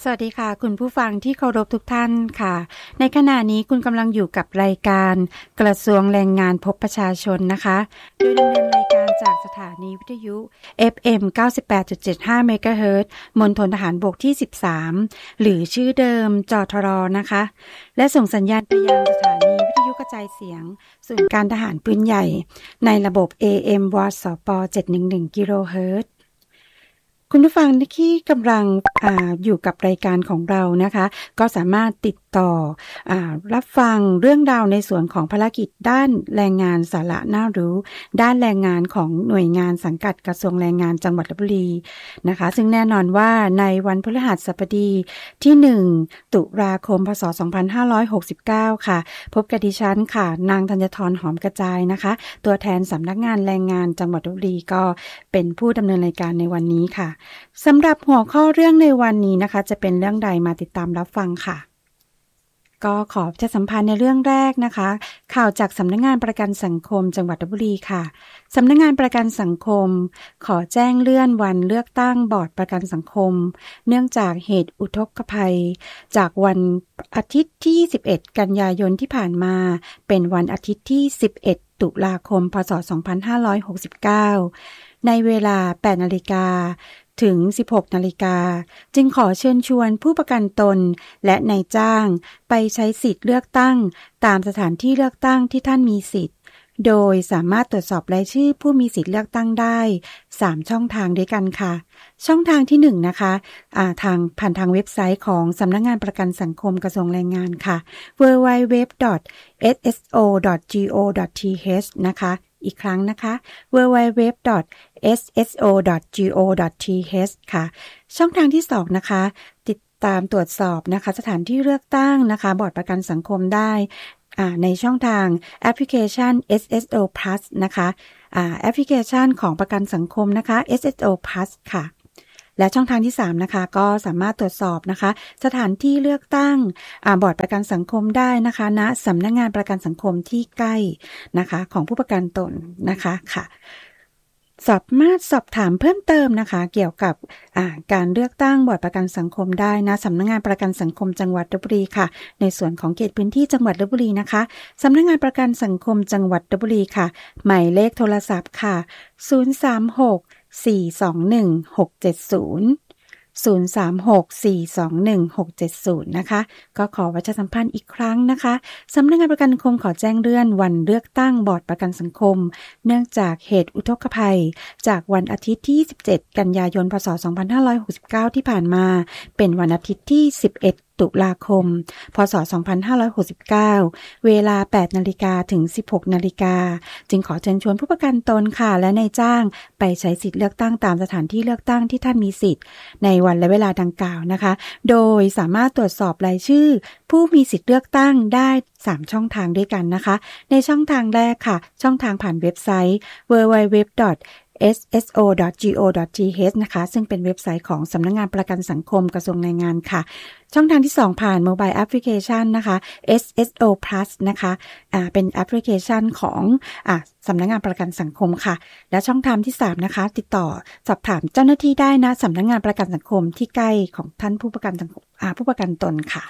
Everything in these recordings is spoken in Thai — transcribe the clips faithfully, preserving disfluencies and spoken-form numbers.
สวัสดีค่ะคุณผู้ฟังที่เคารพทุกท่านค่ะในขณะนี้คุณกำลังอยู่กับรายการกระทรวงแรงงานพบประชาชนนะคะโดยดำเนินรายการจากสถานีวิทยุ เอฟ เอ็ม เก้าสิบแปดจุดเจ็ดห้า เมกะเฮิรตซ์มณฑลทหารบกที่สิบสามหรือชื่อเดิมจทรนะคะและส่งสัญญาณไปยังสถานีวิทยุกระจายเสียงศูนย์การทหารปืนใหญ่ในระบบ เอ เอ็ม ว สป เจ็ดร้อยสิบ กิโลเฮิรตซ์คุณผู้ฟังที่กำลัง อ, อยู่กับรายการของเรานะคะก็สามารถติดต่ออรับฟังเรื่องราวในส่วนของภารกิจด้านแรงงานสาระน่ารู้ด้านแรงงานของหน่วยงานสังกัดกระทรวงแรงงานจังหวัดลพบุรีนะคะซึ่งแน่นอนว่าในวันพฤหัสบดีที่หนึ่งตุลาคมพศสองพันห้าร้อยหกสิบเก้าค่ะพบกับดิฉันค่ะนางธัญธรหอมกระจายนะคะตัวแทนสำนักงานแรงงานจังหวัดลพบุรีก็เป็นผู้ดำเนินรายการในวันนี้ค่ะสำหรับหัวข้อเรื่องในวันนี้นะคะจะเป็นเรื่องใดมาติดตามรับฟังค่ะก็ขอจะสัมพันธ์ในเรื่องแรกนะคะข่าวจากสำนักงานประกันสังคมจังหวัดลพบุรีค่ะสำนักงานประกันสังคมขอแจ้งเลื่อนวันเลือกตั้งบอร์ดประกันสังคมเนื่องจากเหตุอุทกภัยจากวันอาทิตย์ที่ยี่สิบเอ็ดกันยายนที่ผ่านมาเป็นวันอาทิตย์ที่สิบเอ็ดตุลาคมพศสองพันห้าร้อยหกสิบเก้าในเวลา แปดนาฬิกาถึง สิบหกนาฬิกาจึงขอเชิญชวนผู้ประกันตนและนายจ้างไปใช้สิทธิ์เลือกตั้งตามสถานที่เลือกตั้งที่ท่านมีสิทธิ์โดยสามารถตรวจสอบรายชื่อผู้มีสิทธิ์เลือกตั้งได้สามช่องทางด้วยกันค่ะช่องทางที่หนึ่งนะคะอ่าทางผ่านทางเว็บไซต์ของสำนักงานประกันสังคมกระทรวงแรงงานค่ะ ดับเบิลยู ดับเบิลยู ดับเบิลยู ดอท เอส เอส โอ ดอท จี โอ ดอท ที เอช นะคะอีกครั้งนะคะ ดับเบิลยู ดับเบิลยู ดับเบิลยู ดอท เอส เอส โอ ดอท จี โอ ดอท ที เอช ค่ะช่องทางที่สองนะคะติดตามตรวจสอบนะคะสถานที่เลือกตั้งนะคะบอร์ดประกันสังคมได้ในช่องทางแอปพลิเคชัน เอส เอส โอ Plus นะคะแอปพลิเคชันของประกันสังคมนะคะ เอส เอส โอ Plus ค่ะและช่องทางที่สามนะคะก็สามารถตรวจสอบนะคะสถานที่เลือกตั้งบอร์ดประกันสังคมได้นะคะณสำนักงานประกันสังคมที่ใกล้นะคะของผู้ประกันตนนะคะค่ะสามารถสอบถามเพิ่มเติมนะคะเกี่ยวกับการเลือกตั้งบอร์ดประกันสังคมได้นะสำนักงานประกันสังคมจังหวัดลพบุรีค่ะในส่วนของเขตพื้นที่จังหวัดลพบุรีนะคะสำนักงานประกันสังคมจังหวัดลพบุรีค่ะหมายเลขโทรศัพท์ค่ะศูนย์ สาม หก สี่ สอง หนึ่ง หก เจ็ด ศูนย์ ศูนย์ สาม หก สี่ สอง หนึ่ง หก เจ็ด ศูนย์นะคะก็ขอประชาสัมพันธ์อีกครั้งนะคะสำนักงานประกันสังคมขอแจ้งเลื่อนวันเลือกตั้งบอร์ดประกันสังคมเนื่องจากเหตุอุทกภัยจากวันอาทิตย์ที่ยี่สิบเจ็ดกันยายนพศสองพันห้าร้อยหกสิบเก้าที่ผ่านมาเป็นวันอาทิตย์ที่สิบเอ็ดตุลาคมพศสองพันห้าร้อยหกสิบเก้าเวลา แปดนาฬิกาถึง สิบหกนาฬิกาจึงขอเชิญชวนผู้ประกันตนค่ะและนายจ้างไปใช้สิทธิ์เลือกตั้งตามสถานที่เลือกตั้งที่ท่านมีสิทธิ์ในวันและเวลาดังกล่าวนะคะโดยสามารถตรวจสอบรายชื่อผู้มีสิทธิ์เลือกตั้งได้สามช่องทางด้วยกันนะคะในช่องทางแรกค่ะช่องทางผ่านเว็บไซต์ ดับเบิลยู ดับเบิลยู ดับเบิลยู ดอท เอส เอส โอ ดอท จี โอ ดอท ที เอช นะคะซึ่งเป็นเว็บไซต์ของสำนักงานประกันสังคมกระทรวงแรงงานค่ะช่องทางที่สองผ่านโมบายแอปพลิเคชันนะคะ เอส เอส โอ Plus นะคะอ่าเป็นแอปพลิเคชันของอ่าสำนักงานประกันสังคมค่ะและช่องทางที่สามนะคะติดต่อสอบถามเจ้าหน้าที่ได้นะสำนักงานประกันสังคมที่ใกล้ของท่านผู้ประกันอ่าผู้ประกันตนค่ะ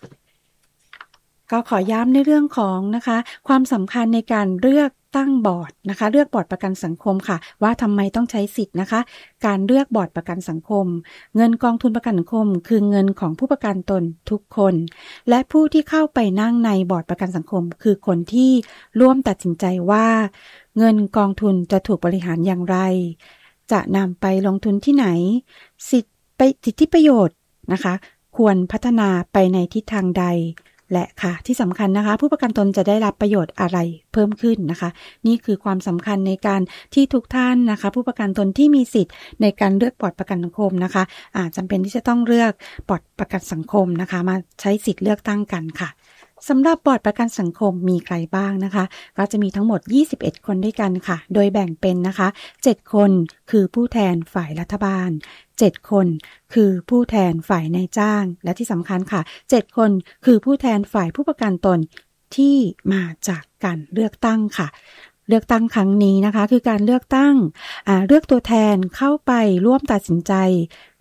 ก็ขอย้ำในเรื่องของนะคะความสำคัญในการเลือกตั้งบอร์ดนะคะเลือกบอร์ดประกันสังคมค่ะว่าทำไมต้องใช้สิทธิ์นะคะการเลือกบอร์ดประกันสังคมเงินกองทุนประกันสังคมคือเงินของผู้ประกันตนทุกคนและผู้ที่เข้าไปนั่งในบอร์ดประกันสังคมคือคนที่ร่วมตัดสินใจว่าเงินกองทุนจะถูกบริหารอย่างไรจะนำไปลงทุนที่ไหนสิทธิไปสิทธิประโยชน์นะคะควรพัฒนาไปในทิศทางใดและค่ะที่สำคัญนะคะผู้ประกันตนจะได้รับประโยชน์อะไรเพิ่มขึ้นนะคะนี่คือความสำคัญในการที่ทุกท่านนะคะผู้ประกันตนที่มีสิทธิ์ในการเลือกบอร์ดประกันสังคมนะคะอาจจำเป็นที่จะต้องเลือกบอร์ดประกันสังคมนะคะมาใช้สิทธิ์เลือกตั้งกันค่ะสำหรับบอร์ดประกันสังคมมีใครบ้างนะคะก็จะมีทั้งหมดยี่สิบเอ็ดคนด้วยกันค่ะโดยแบ่งเป็นนะคะเจ็ดคนคือผู้แทนฝ่ายรัฐบาลเจ็ดคนคือผู้แทนฝ่ายนายจ้างและที่สำคัญค่ะเจ็ดคนคือผู้แทนฝ่ายผู้ประกันตนที่มาจากการเลือกตั้งค่ะเลือกตั้งครั้งนี้นะคะคือการเลือกตั้งอ่าเลือกตัวแทนเข้าไปร่วมตัดสินใจ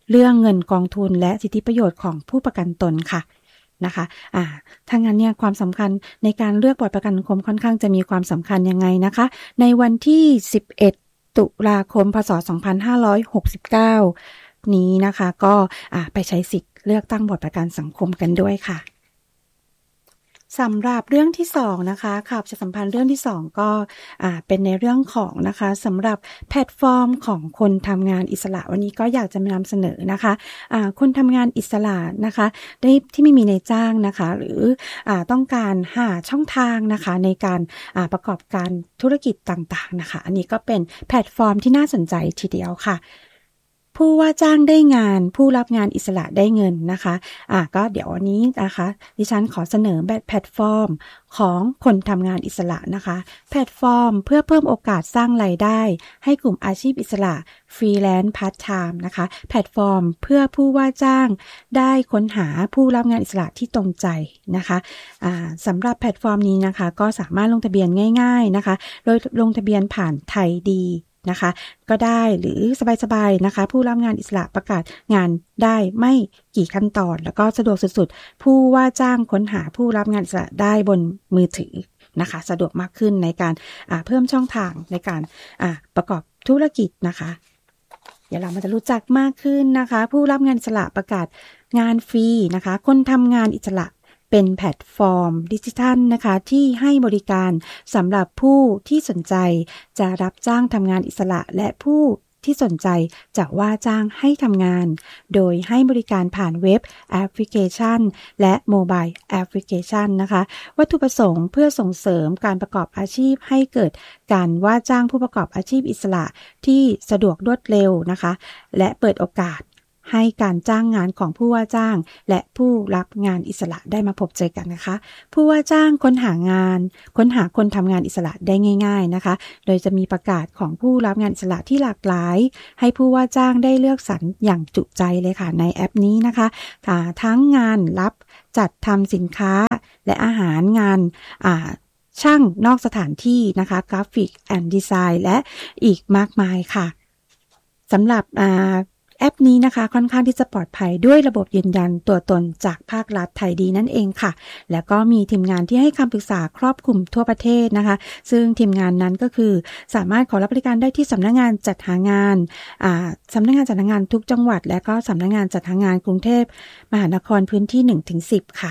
เรื่องเงินกองทุนและสิทธิประโยชน์ของผู้ประกันตนค่ะนะคะอ่าถ้างั้นเนี่ยความสำคัญในการเลือกบอร์ดประกันสังคมค่อนข้างจะมีความสำคัญยังไงนะคะในวันที่สิบเอ็ดตุลาคมพศสองพันห้าร้อยหกสิบเก้านี้นะคะก็อ่าไปใช้สิทธิ์เลือกตั้งบอร์ดประกันสังคมกันด้วยค่ะสำหรับเรื่องที่สองนะคะข่าวประชาสัมพันธ์เรื่องที่สองก็อ่าเป็นในเรื่องของนะคะสำหรับแพลตฟอร์มของคนทำงานอิสระวันนี้ก็อยากจะมานำเสนอนะคะอ่าคนทำงานอิสระนะคะได้ที่ไม่มีนายจ้างนะคะหรืออ่าต้องการหาช่องทางนะคะในการอ่าประกอบการธุรกิจต่างๆนะคะอันนี้ก็เป็นแพลตฟอร์มที่น่าสนใจทีเดียวค่ะผู้ว่าจ้างได้งานผู้รับงานอิสระได้เงินนะคะอ่ะก็เดี๋ยววันนี้นะคะดิฉันขอเสนอแบบแพลตฟอร์มของคนทำงานอิสระนะคะแพลตฟอร์มเพื่อเพิ่มโอกาสสร้างรายได้ให้กลุ่มอาชีพอิสระฟรีแลนซ์พาร์ทไทม์นะคะแพลตฟอร์มเพื่อผู้ว่าจ้างได้ค้นหาผู้รับงานอิสระที่ตรงใจนะคะอ่าสำหรับแพลตฟอร์มนี้นะคะก็สามารถลงทะเบียนง่ายๆนะคะโดยลงทะเบียนผ่านไทยดีนะคะก็ได้หรือสบายๆนะคะผู้รับงานอิสระประกาศงานได้ไม่กี่ขั้นตอนแล้วก็สะดวกสุดๆผู้ว่าจ้างค้นหาผู้รับงานอิสระได้บนมือถือนะคะสะดวกมากขึ้นในการเพิ่มช่องทางในการประกอบธุรกิจนะคะเดี๋ยวเรามาจะรู้จักมากขึ้นนะคะผู้รับงานอิสระประกาศงานฟรีนะคะคนทำงานอิสระเป็นแพลตฟอร์มดิจิทัลนะคะที่ให้บริการสำหรับผู้ที่สนใจจะรับจ้างทำงานอิสระและผู้ที่สนใจจะว่าจ้างให้ทำงานโดยให้บริการผ่านเว็บแอปพลิเคชันและโมบายแอปพลิเคชันนะคะวัตถุประสงค์เพื่อส่งเสริมการประกอบอาชีพให้เกิดการว่าจ้างผู้ประกอบอาชีพอิสระที่สะดวกรวดเร็วนะคะและเปิดโอกาสให้การจ้างงานของผู้ว่าจ้างและผู้รับงานอิสระได้มาพบเจอกันนะคะผู้ว่าจ้างค้นหางานค้นหาคนทำงานอิสระได้ง่ายๆนะคะโดยจะมีประกาศของผู้รับงานอิสระที่หลากหลายให้ผู้ว่าจ้างได้เลือกสรรอย่างจุใจเลยค่ะในแอปนี้นะคะทั้งงานรับจัดทำสินค้าและอาหารงานช่างนอกสถานที่นะคะกราฟิกแอนด์ดีไซน์และอีกมากมายค่ะสำหรับแอปนี้นะคะค่อนข้างที่จะปลอดภัยด้วยระบบยืนยันตัวตนจากภาครัฐไทยดีนั่นเองค่ะแล้วก็มีทีมงานที่ให้คำปรึกษาครอบคลุมทั่วประเทศนะคะซึ่งทีมงานนั้นก็คือสามารถขอรับบริการได้ที่สำนักงานจัดหางานอ่าสำนักงานจัดหางานทุกจังหวัดและก็สำนักงานจัดหางานกรุงเทพมหานครพื้นที่ หนึ่งถึงสิบ ค่ะ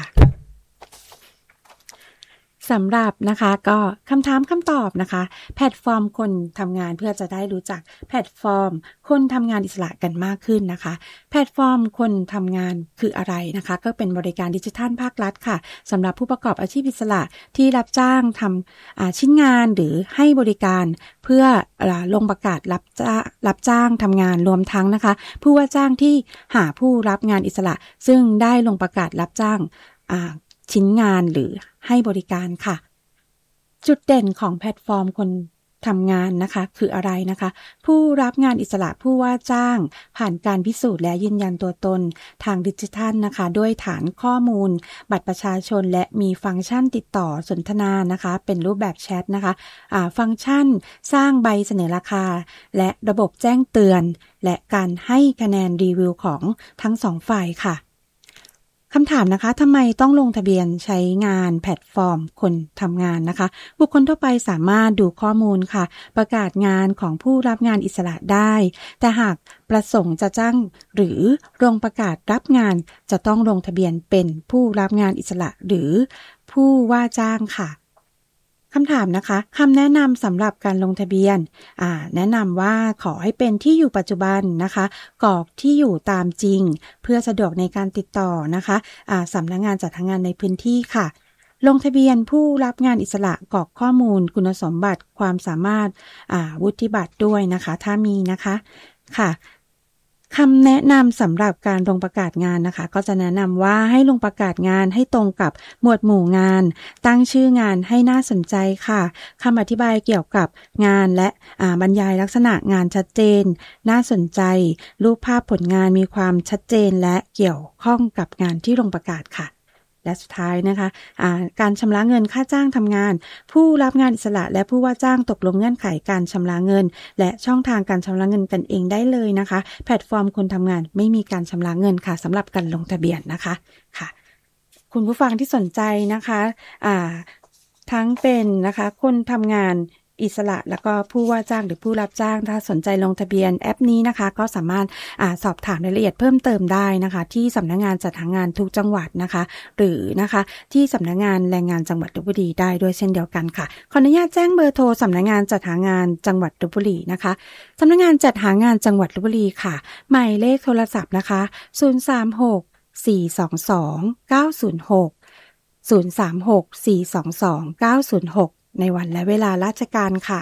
สำหรับนะคะก็คำถามคำตอบนะคะแพลตฟอร์มคนทำงานเพื่อจะได้รู้จักแพลตฟอร์มคนทำงานอิสระกันมากขึ้นนะคะแพลตฟอร์มคนทำงานคืออะไรนะคะก็เป็นบริการดิจิทัลภาครัฐค่ะสำหรับผู้ประกอบอาชีพอิสระที่รับจ้างทำชิ้นงานหรือให้บริการเพื่อลงประกาศรับจ้างรับจ้างทำงานรวมทั้งนะคะผู้ว่าจ้างที่หาผู้รับงานอิสระซึ่งได้ลงประกาศรับจ้างชิ้นงานหรือให้บริการค่ะจุดเด่นของแพลตฟอร์มคนทำงานนะคะคืออะไรนะคะผู้รับงานอิสระผู้ว่าจ้างผ่านการพิสูจน์และยืนยันตัวตนทางดิจิทัลนะคะด้วยฐานข้อมูลบัตรประชาชนและมีฟังก์ชันติดต่อสนทนานะคะเป็นรูปแบบแชทนะคะอ่าฟังก์ชันสร้างใบเสนอราคาและระบบแจ้งเตือนและการให้คะแนนรีวิวของทั้งสองฝ่ายค่ะคำถามนะคะทำไมต้องลงทะเบียนใช้งานแพลตฟอร์มคนทำงานนะคะบุคคลทั่วไปสามารถดูข้อมูลค่ะประกาศงานของผู้รับงานอิสระได้แต่หากประสงค์จะจ้างหรือลงประกาศรับงานจะต้องลงทะเบียนเป็นผู้รับงานอิสระหรือผู้ว่าจ้างค่ะคำถามนะคะคำแนะนำสำหรับการลงทะเบียนอ่าแนะนำว่าขอให้เป็นที่อยู่ปัจจุบันนะคะกรอกที่อยู่ตามจริงเพื่อสะดวกในการติดต่อนะคะอ่าสำนักงานจัดหางานในพื้นที่ค่ะลงทะเบียนผู้รับงานอิสระกรอกข้อมูลคุณสมบัติความสามารถอ่าวุฒิบัตรด้วยนะคะถ้ามีนะคะค่ะคำแนะนำสำหรับการลงประกาศงานนะคะก็จะแนะนำว่าให้ลงประกาศงานให้ตรงกับหมวดหมู่งานตั้งชื่องานให้น่าสนใจค่ะคำอธิบายเกี่ยวกับงานและบรรยายลักษณะงานชัดเจนน่าสนใจรูปภาพผลงานมีความชัดเจนและเกี่ยวข้องกับงานที่ลงประกาศค่ะและสุดท้ายนะคะการชำระเงินค่าจ้างทำงานผู้รับงานอิสระและผู้ว่าจ้างตกลงเงื่อนไขการชำระเงินและช่องทางการชำระเงินกันเองได้เลยนะคะแพลตฟอร์มคนทำงานไม่มีการชำระเงินค่ะสำหรับการลงทะเบียนนะคะค่ะคุณผู้ฟังที่สนใจนะคะอ่าทั้งเป็นนะคะคนทำงานอิสระแล้วก็ผู้ว่าจ้างหรือผู้รับจ้างถ้าสนใจลงทะเบียนแอปนี้นะคะก็สามารถอ่าสอบถามรายละเอียดเพิ่มเติมได้นะคะที่สำนักงานจัดหางานทุกจังหวัดนะคะหรือนะคะที่สำนักงานแรงงานจังหวัดลพบุรีได้ด้วยเช่นเดียวกันค่ะขออนุญาตแจ้งเบอร์โทรสำนักงานจัดหางานจังหวัดลพบุรีนะคะสำนักงานจัดหางานจังหวัดลพบุรีค่ะหมายเลขโทรศัพท์นะคะศูนย์ สาม หก สี่ สอง สอง เก้า ศูนย์ หก ศูนย์ สาม หก สี่ สอง สอง เก้า ศูนย์ หกในวันและเวลาราชการค่ะ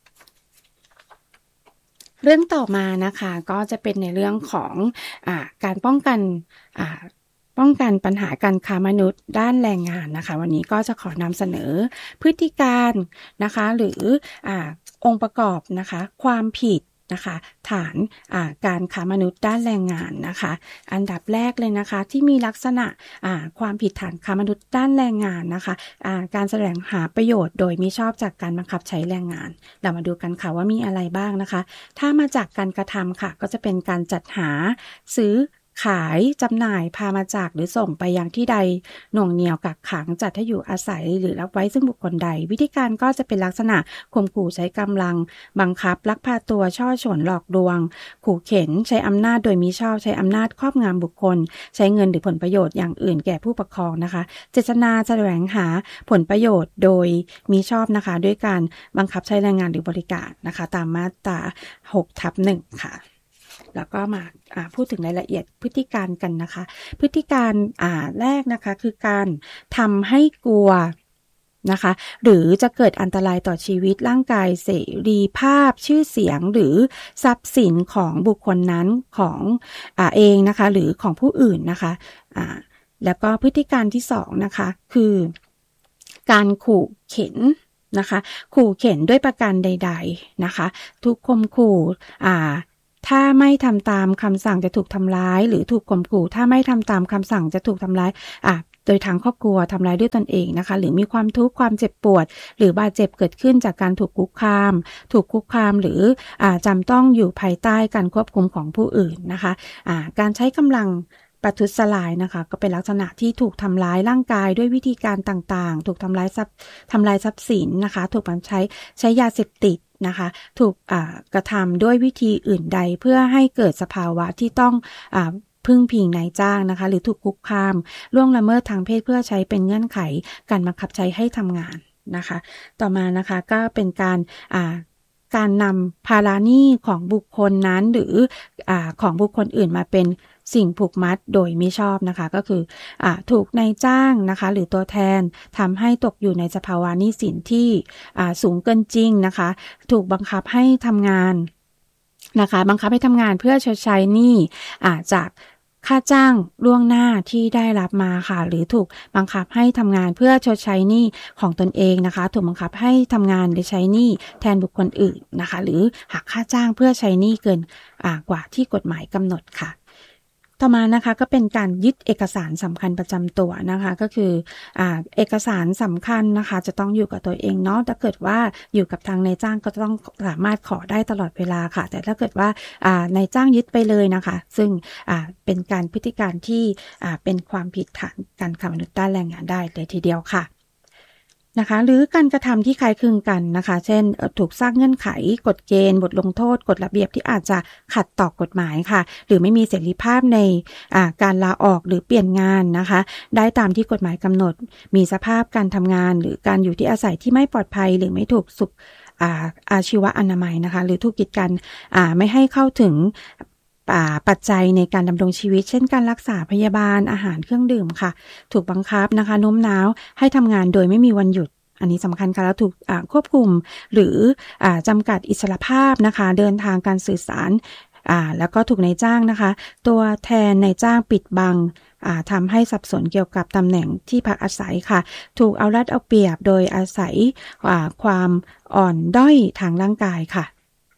เรื่องต่อมานะคะก็จะเป็นในเรื่องของอ่าการป้องกันอ่าป้องกันปัญหาการค้ามนุษย์ด้านแรงงานนะคะวันนี้ก็จะขอนำเสนอพฤติการนะคะหรืออ่าองค์ประกอบนะคะความผิดนะคะฐานอ่าการค้ามนุษย์ด้านแรงงานนะคะอันดับแรกเลยนะคะที่มีลักษณะอ่าความผิดฐานค้ามนุษย์ด้านแรงงานนะคะอ่าการแสวงหาประโยชน์โดยมิชอบจากการบังคับใช้แรงงานเรามาดูกันค่ะว่ามีอะไรบ้างนะคะถ้ามาจากการกระทำค่ะก็จะเป็นการจัดหาซื้อขายจำหน่ายพามาจากหรือส่งไปยังที่ใดหน่วงเหนี่ยวกักขังจัดให้อยู่อาศัยหรือรับไว้ซึ่งบุคคลใดวิธีการก็จะเป็นลักษณะข่มขู่ใช้กำลังบังคับลักพาตัวช่อฉนหลอกลวงขู่เข็นใช้อำนาจโดยมิชอบใช้อำนาจครอบงำบุคคลใช้เงินหรือผลประโยชน์อย่างอื่นแก่ผู้ปกครองนะคะเจตนาแสวงหาผลประโยชน์โดยมิชอบนะคะด้วยการบังคับใช้แรงงานหรือบริการนะคะตามมาตรา หกทับหนึ่ง ค่ะแล้วก็มาพูดถึงรายละเอียดพฤติการกันนะคะพฤติการอ่าแรกนะคะคือการทำให้กลัวนะคะหรือจะเกิดอันตรายต่อชีวิตร่างกายเสรีภาพชื่อเสียงหรือทรัพย์สินของบุคคลนั้นของอ่าเองนะคะหรือของผู้อื่นนะคะอ่าแล้วก็พฤติการที่สองนะคะคือการขู่เข็นนะคะขู่เข็นด้วยประการใดๆนะคะทุกข่มขู่อ่าถ้าไม่ทำตามคำสั่งจะถูกทำร้ายหรือถูกข่มขู่ถ้าไม่ทำตามคำสั่งจะถูกทำร้ายอ่ะโดยทางครอบครัวทำร้ายด้วยตนเองนะคะหรือมีความทุกข์ความเจ็บปวดหรือบาดเจ็บเกิดขึ้นจากการถูกคุกคามถูกคุกคามหรืออ่าจำต้องอยู่ภายใต้การควบคุมของผู้อื่นนะคะอ่าการใช้กำลังประทุษร้ายนะคะก็เป็นลักษณะที่ถูกทำร้ายร่างกายด้วยวิธีการต่างๆถูกทำร้ายทรัพย์ทำลายทรัพย์สินนะคะถูกบังคับใช้ใช้ยาเสพติดนะคะถูกกระทำด้วยวิธีอื่นใดเพื่อให้เกิดสภาวะที่ต้องอ่าพึ่งพิงนายจ้างนะคะหรือถูกคุกคามล่วงละเมิดทางเพศเพื่อใช้เป็นเงื่อนไขการบังคับใช้ให้ทำงานนะคะต่อมานะคะก็เป็นการอ่าการนำภาระหนี้ของบุคคลนั้นหรืออ่าของบุคคลอื่นมาเป็นสิ่งผูกมัดโดยมิชอบนะคะก็คืออ่าถูกนายจ้างนะคะหรือตัวแทนทำให้ตกอยู่ในสภาวะหนี้สินที่อ่าสูงเกินจริงนะคะถูกบังคับให้ทำงานนะคะบังคับให้ทำงานเพื่อชดใช้หนี้อ่าจากค่าจ้างล่วงหน้าที่ได้รับมาค่ะหรือถูกบังคับให้ทำงานเพื่อชดใช้หนี้ของตนเองนะคะถูกบังคับให้ทำงานหรือใช้หนี้แทนบุคคลอื่นนะคะหรือหักค่าจ้างเพื่อใช้หนี้เกินอ่ากว่าที่กฎหมายกำหนดค่ะต่อมานะคะก็เป็นการยึดเอกสารสำคัญประจำตัวนะคะก็คืออ่าเอกสารสำคัญนะคะจะต้องอยู่กับตัวเองเนาะถ้าเกิดว่าอยู่กับทางนายจ้างก็จะต้องสามารถขอได้ตลอดเวลาค่ะแต่ถ้าเกิดว่าอ่านายจ้างยึดไปเลยนะคะซึ่งอ่าเป็นการพฤติการที่อ่าเป็นความผิดฐานการค้ามนุษย์ด้านแรงงานได้เลยทีเดียวค่ะนะคะหรือการกระทำที่คล้ายคลึงกันนะคะเช่นถูกสร้างเงื่อนไขกฎเกณฑ์บทลงโทษกฎระเบียบที่อาจจะขัดต่อกฎหมายค่ะหรือไม่มีเสรีภาพในการลาออกหรือเปลี่ยนงานนะคะได้ตามที่กฎหมายกำหนดมีสภาพการทำงานหรือการอยู่ที่อาศัยที่ไม่ปลอดภัยหรือไม่ถูกสุขอาอาชีวะอนามัยนะคะหรือถูกกีดกันไม่ให้เข้าถึงปัจจัยในการดำรงชีวิตเช่นการรักษาพยาบาลอาหารเครื่องดื่มค่ะถูกบังคับนะคะโน้มน้าวให้ทำงานโดยไม่มีวันหยุดอันนี้สำคัญค่ะแล้วถูกควบคุมหรือจำกัดอิสรภาพนะคะเดินทางการสื่อสารแล้วก็ถูกนายจ้างนะคะตัวแทนนายจ้างปิดบังทำให้สับสนเกี่ยวกับตำแหน่งที่พักอาศัยค่ะถูกเอารัดเอาเปรียบโดยอาศัยความอ่อนด้อยทางร่างกายค่ะ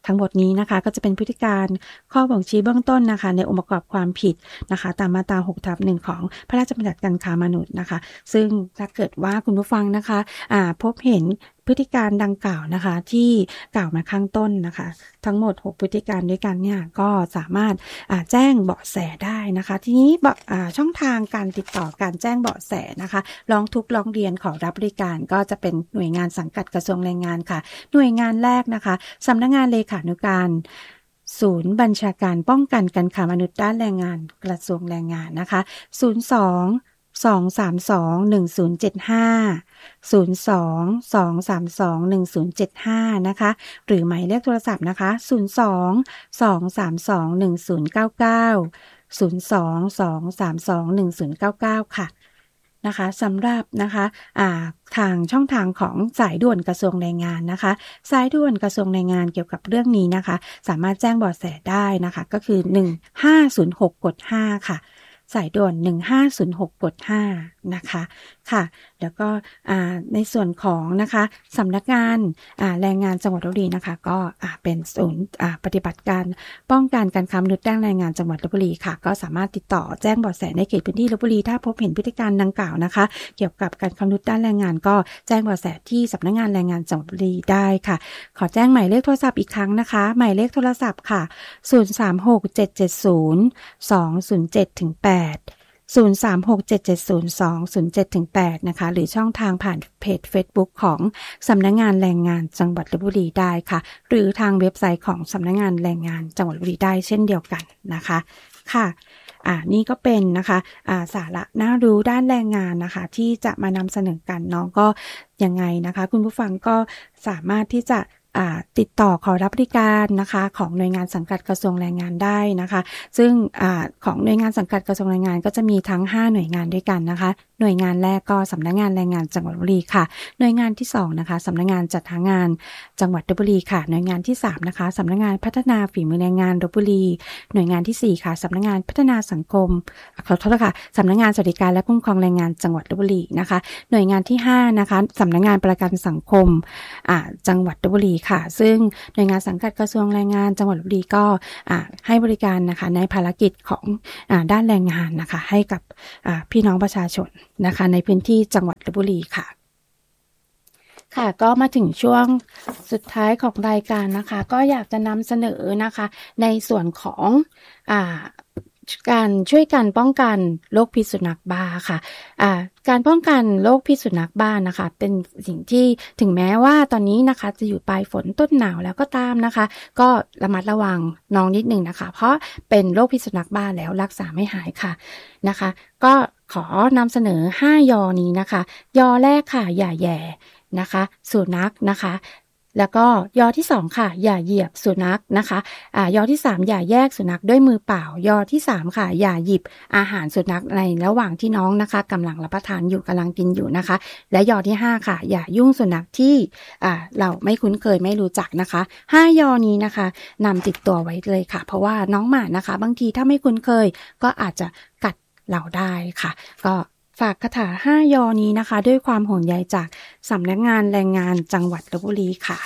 ทั้งหมดนี้นะคะก็จะเป็นพฤติการข้อบ่งชี้เบื้องต้นนะคะในองค์ประกอบความผิดนะคะตามมาตรา หกทับหนึ่ง ของพระราชบัญญัติการค้ามนุษย์นะคะซึ่งถ้าเกิดว่าคุณผู้ฟังนะคะอ่าพบเห็นพฤติการดังกล่าวนะคะที่กล่าวมาข้างต้นนะคะทั้งหมดหกพฤติการด้วยกันเนี่ยก็สามารถแจ้งเบาะแสได้นะคะทีนี้ช่องทางการติดต่อการแจ้งเบาะแสนะคะร้องทุกข์ร้องเรียนขอรับบริการก็จะเป็นหน่วยงานสังกัดกระทรวงแรงงานค่ะหน่วยงานแรกนะคะสำนักงานเลขานุการศูนย์บัญชาการป้องกันการค้ามนุษย์ด้านแรงงานกระทรวงแรงงานนะคะศูนย์ สอง สอง สาม สอง หนึ่ง ศูนย์ เจ็ด ห้า ศูนย์ สอง สอง สาม สอง หนึ่ง ศูนย์ เจ็ด ห้านะคะหรือหมายเลขโทรศัพท์นะคะศูนย์ สอง สอง สาม สอง หนึ่ง ศูนย์ เก้า เก้า ศูนย์ สอง สอง สาม สอง หนึ่ง ศูนย์ เก้า เก้าค่ะนะคะสำหรับนะคะอ่าทางช่องทางของสายด่วนกระทรวงแรงงานนะคะสายด่วนกระทรวงแรงงานเกี่ยวกับเรื่องนี้นะคะสามารถแจ้งเบาะแสได้นะคะก็คือหนึ่งห้าศูนย์หกกดห้าค่ะสายด่วนหนึ่งห้าศูนย์หกกดห้านะคะค่ะแล้วก็ในส่วนของนะคะสำนักงานแรงงานจังหวัดลพบุรีนะคะก็เป็นศูนย์ปฏิบัติการป้องกันการค้ามนุษย์ด้านแรงงานจังหวัดลพบุรีค่ะก็สามารถติดต่อแจ้งเบาะแสในเขตพื้นที่ลพบุรีถ้าพบเห็นพฤติการดังกล่าวนะคะเกี่ยวกับการค้ามนุษย์ด้านแรงงานก็แจ้งเบาะแสที่สำนักงานแรงงานจังหวัดลพบุรีได้ค่ะขอแจ้งหมายเลขโทรศัพท์อีกครั้งนะคะหมายเลขโทรศัพท์ค่ะศูนย์ สาม หก เจ็ด เจ็ด ศูนย์ สอง ศูนย์ เจ็ด ถึง แปดศูนย์ สาม หก เจ็ด เจ็ด ศูนย์ สอง ศูนย์ เจ็ด ถึง แปดนะคะหรือช่องทางผ่านเพจ Facebook ของสำนักงานแรงงานจังหวัดลพบุรีได้ค่ะหรือทางเว็บไซต์ของสำนักงานแรงงานจังหวัดลพบุรีได้เช่นเดียวกันนะคะค่ะอ่านี่ก็เป็นนะคะอ่าสาระน่ารู้ด้านแรงงานนะคะที่จะมานำเสนอกันน้องก็ยังไงนะคะคุณผู้ฟังก็สามารถที่จะติดต่อขอรับบริการนะคะของหน่วยงานสังกัดกระทรวงแรงงานได้นะคะซึ่งอของหน่วยงานสังกัดกระทรวงแรงงานก็จะมีทั้งห้าหน่วยงานด้วยกันนะคะหน่วยงานแรกก็สำนักงานแรงงานจังหวัดลพบุรีค่ะหน่วยงานที่สองนะคะสำนักงานจัดหางานจังหวัดลพบุรีค่ะหน่วยงานที่สามนะคะสำนักงานพัฒนาฝีมือแรงงานลพบุรีหน่วยงานที่สี่ค่ะสำนักงานพัฒนาสังคมขอโทษค่ะสำนักงานสวัสดิการและคุ้มครองแรงงานจังหวัดลพบุรีนะคะหน่วยงานที่ห้านะคะสำนักงานประกันสังคมจังหวัดลพบุรีค่ะซึ่งหน่วยงานสังกัดกระทรวงแรงงานจังหวัดลพบุรีก็ให้บริการนะคะในภารกิจของด้านแรงงานนะคะให้กับพี่น้องประชาชนนะคะในพื้นที่จังหวัดลพบุรีค่ะค่ะก็มาถึงช่วงสุดท้ายของรายการนะคะก็อยากจะนำเสนอนะคะในส่วนของอ่าการช่วยกันป้องกันโรคพิษสุนัขบ้าค่ะอ่าการป้องกันโรคพิษสุนัขบ้านะคะเป็นสิ่งที่ถึงแม้ว่าตอนนี้นะคะจะอยู่ปลายฝนต้นหนาวแล้วก็ตามนะคะก็ระมัดระวังน้องนิดนึงนะคะเพราะเป็นโรคพิษสุนัขบ้าแล้วรักษาไม่หายค่ะนะคะก็ขอนำเสนอห้ายอนี้นะคะยอแรกค่ะอย่าแย่นะคะสุนัขนะคะแล้วก็ยอที่สองค่ะอย่าเหยียบสุนัขนะคะอ่ายอที่สามอย่าแยกสุนัขด้วยมือเปล่ายอที่สามค่ะอย่าหยิบอาหารสุนัขในระหว่างที่น้องนะคะกำลังรับประทานอยู่กำลังกินอยู่นะคะและยอที่ห้าค่ะอย่ายุ่งสุนัขที่อ่าเราไม่คุ้นเคยไม่รู้จักนะคะห้ายอนี้นะคะนำติดตัวไว้เลยค่ะเพราะว่าน้องหมานะคะบางทีถ้าไม่คุ้นเคยก็อาจจะกัดเราได้ค่ะก็ฝากคาถาห้ายอนี้นะคะด้วยความห่วงใยจากสำนักงานแรงงานจังหวัดลพบุรีค่ะ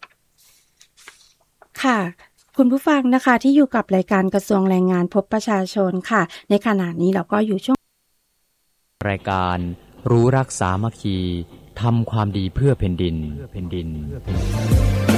ค่ะคุณผู้ฟังนะคะที่อยู่กับรายการกระทรวงแรงงานพบประชาชนค่ะในขณะนี้เราก็อยู่ช่วงรายการรู้รักสามัคคีทำความดีเพื่อแผ่นดินเพื่อแผ่นดิน